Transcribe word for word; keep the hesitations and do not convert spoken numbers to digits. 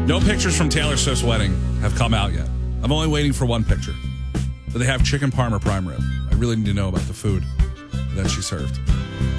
No pictures from Taylor Swift's wedding have come out yet. I'm only waiting for one picture. But they have chicken parm or prime rib. I really need to know about the food that she served.